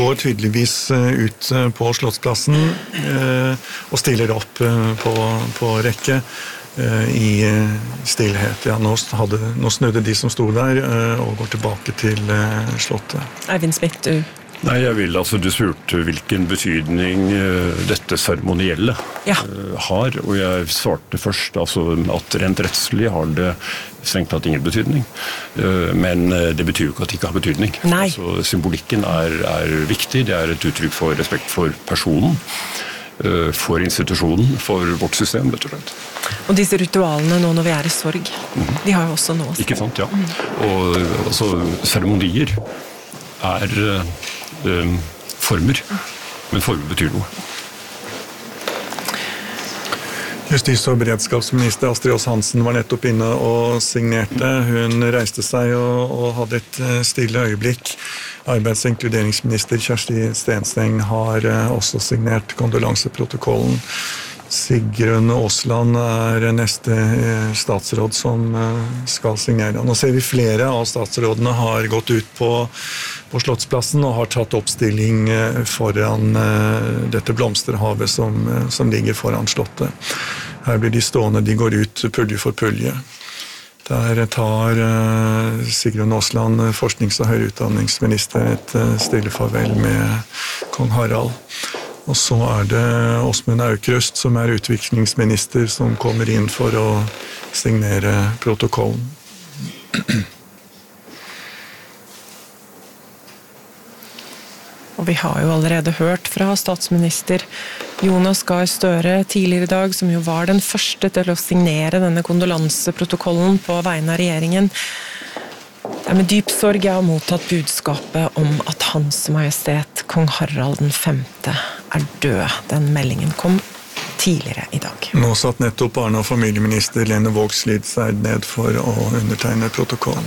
Går tydeligvis ut på Slottsplassen og stiller opp på rekke i stillhet. Ja, nå snudde de som stod der og går tilbake til Slottet. Eivind Smith, du? Nei, jeg vil du spurte hvilken betydning dette seremonielle har, og jeg svarte først at rent rettslig har det strengt tatt ingen betydning, men det betyr jo ikke at det ikke har betydning. Så symbolikken er viktig, det er et uttrykk for respekt for personen, for institusjonen, for vårt system, rett og slett. Og disse ritualene nå når vi er i sorg, de har jo også nå. Ikke sant, ja. Og seremonier er former, men former betyr noe. Justis- og beredskapsminister Astrid Aas-Hansen var nettopp inne og signerte. Hun reiste seg og hadde et stille øyeblikk. Arbeids- og inkluderingsminister Kjersti Stensteng har også signert kondolanseprotokollen. Sigrun Aasland er neste statsråd som skal signere. Nå ser vi flere av statsrådene har gått ut på Slottsplassen og har tatt oppstilling foran dette blomsterhavet som ligger foran Slottet. Her blir de stående, de går ut pulje for pulje. Der tar Sigrun Aasland, forsknings- og høyere utdanningsminister, et stille farvel med kong Harald. Og så er det Åsmund Aukrust, som er utviklingsminister, som kommer inn for å signere protokollen. Og vi har jo allerede hørt fra statsminister Jonas Gahr Støre tidligere i dag, som jo var den første til å signere denne kondolanseprotokollen på vegne av regjeringen. Det er med dyp sorg jeg har mottatt budskapet om at Hans Majestet Kong Harald 5. er død. Den meldingen kom tidligere i dag. Nå satt nettopp barne- og familieminister Lene Vågslid seg ned for å undertegne protokollen.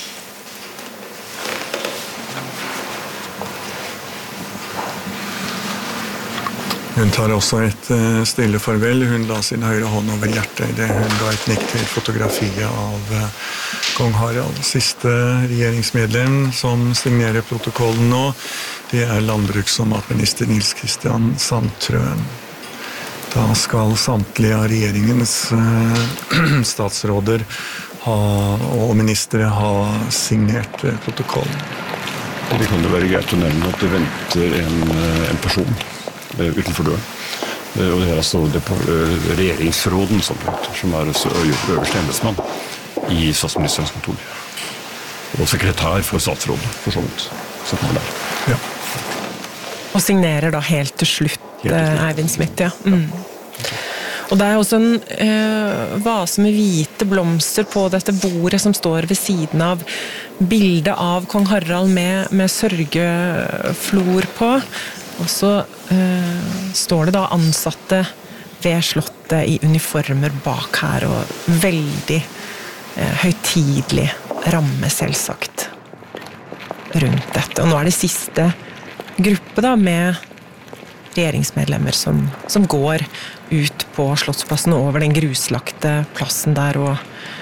Hun tar også et stille farvel. Hun la sin høyre hånd over hjertet i det hun ga et nikk til fotografiet av kong Harald. Siste regjeringsmedlem som signerer protokollen nå, det er landbruks- og matminister Nils Kristian Sandtrøen. Da skal samtlige av regjeringens statsråder og ministre ha signert protokollen. Det kan jo være greit å nevne at det venter en person utenfor døren. Og det er regjeringsråden som er øverste embetsmann i statsministerens kontor. Og sekretær for statsråden, for så vidt, som kommer der. Ja. Og signerer da helt til slutt, Eivind Smith, ja. Og det er også en vase med hvite blomster på dette bordet som står ved siden av bildet av kong Harald med sørgeflor på. Og så står det da ansatte ved Slottet i uniformer bak her, og veldig høytidelig ramme selvsagt rundt dette. Og nå er det siste gruppe da med regjeringsmedlemmer som går ut på Slottsplassen over den gruslagte plassen der og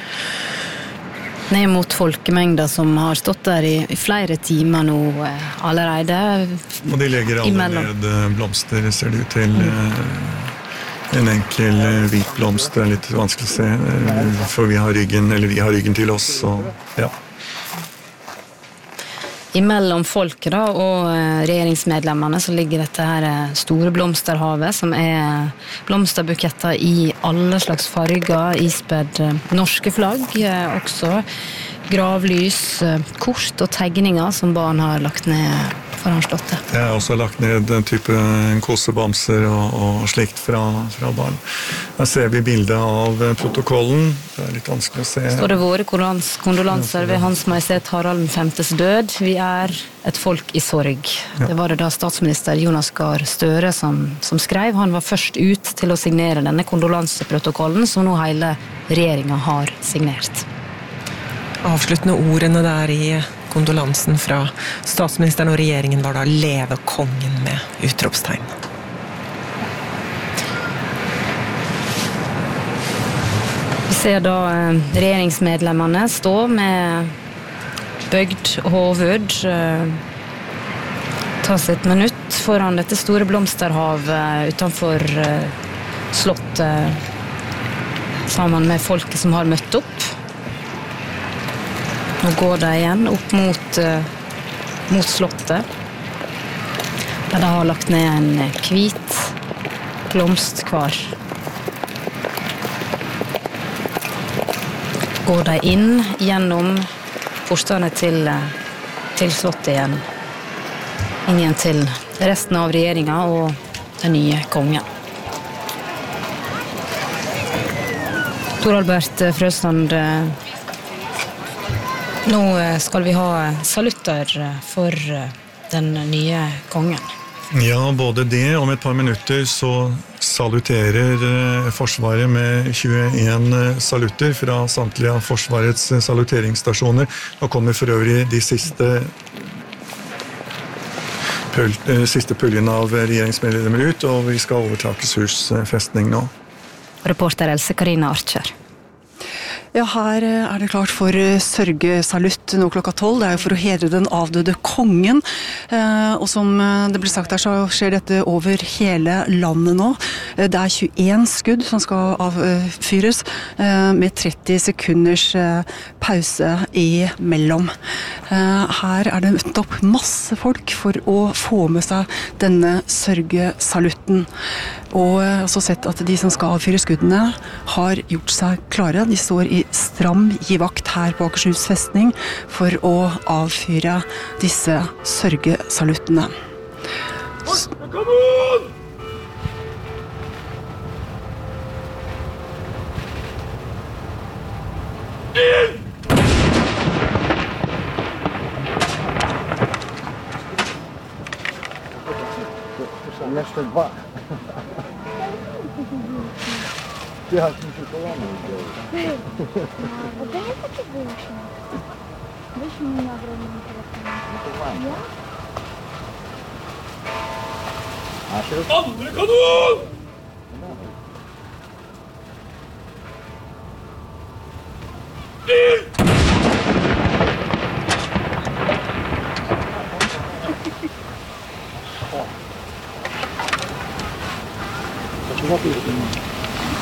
ned mot folkemengder som har stått der i flere timer nå allerede. Og de legger alle ned blomster, ser det ut til. En enkel hvit blomst, det er litt vanskelig å se, for vi har ryggen til oss, så ja. Imellom folket da, og regjeringsmedlemmene så ligger dette her store blomsterhavet, som er blomsterbuketter i alle slags farger, ispedd norske flagg, også gravlys, kort og tegninger som barn har lagt ned foran Slottet. Jeg har også lagt ned den type kosebamser og slikt fra barn. Her ser vi bildet av protokollen. Det er litt vanskelig å se. Står det våre kondolanser ved Hans Majestet Harald 5.s død. Vi er et folk i sorg. Ja. Det var det da statsminister Jonas Gahr Støre som skrev. Han var først ut til å signere denne kondolanseprotokollen, som nå hele regjeringen har signert. Avsluttende ordene der i kondolansen fra statsministeren og regjeringen var da «Leve kongen» med utropstegn. Vi ser da regjeringsmedlemmene stå med bøgd hoved, tas et minutt foran dette store blomsterhavet utenfor slottet, sammen med folket som har møtt opp. Nå går de igjen opp mot slottet, der de har lagt ned en hvit blomstkvar. Går de inn gjennom portene til slottet igjen. Inn igjen til resten av regjeringen og den nye kongen. Tor Albert Frøsland, nå skal vi ha salutter for den nye kongen. Ja, både det. Om et par minutter så saluterer Forsvaret med 21 salutter fra samtlige av Forsvarets saluteringsstasjoner. Nå kommer for øvrig de siste puljen av regjeringsmedlemmer ut, og vi skal overta Akershus festning nå. Reporter Else Karina Archer. Ja, her det klart for sørgesalutt nå klokka 12. Det jo for å hedre den avdøde kongen. Og som det ble sagt her, så skjer dette over hele landet nå. Det 21 skudd som skal avfyres, med 30 sekunders pause imellom. Her det møtt opp masse folk for å få med seg denne sørgesalutten. Og jeg har også sett at de som skal avfyre skuddene har gjort seg klare. De står i stram givakt her på Akershus festning for å avfyre disse sørgesaluttene. Jeszcze dwa. Jechać muszę kolano. Дай я хочу выше. Выше меня огромный телефон. Я? А что? Почему ты это не можешь?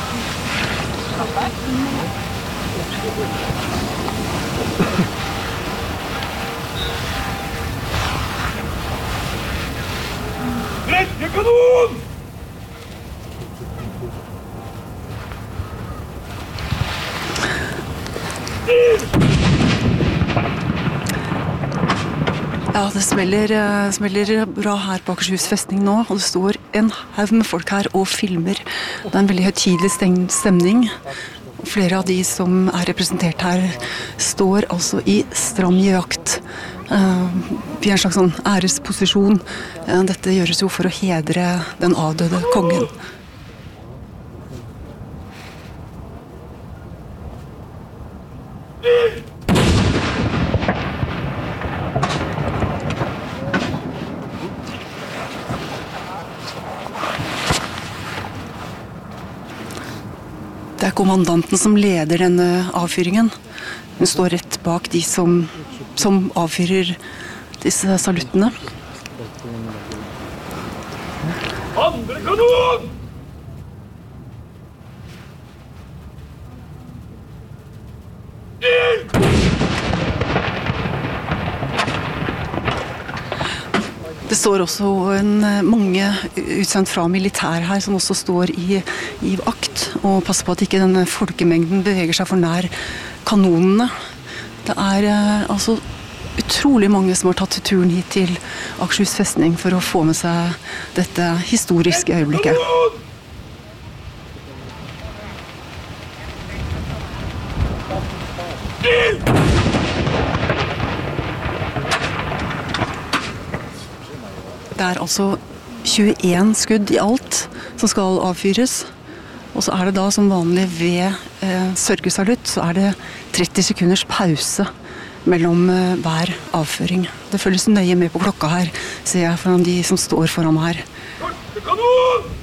Третий канун! Ja, det smeller bra her på Akershus festning nå, og det står en haug med folk her og filmer. Det en veldig høytidelig stemning. Flere av de som representert her står altså i stram givakt. I en slags sånn æresposisjon. Dette gjøres jo for å hedre den avdøde kongen. Det kommandanten som leder denne avfyringen. Hun står rett bak de som avfyrer disse saluttene. Andre kanon! Det står også mange utsendt fra militær her som også står i akt og passer på at ikke denne folkemengden beveger seg for nær kanonene. Det altså utrolig mange som har tatt turen hit til Akershus festning for å få med seg dette historiske øyeblikket. Det altså 21 skudd i alt som skal avfyres. Og så det da som vanlig ved sørgesalutt, så det 30 sekunders pause mellom hver avføring. Det følges nøye med på klokka her, ser jeg foran de som står foran meg her. Kanon!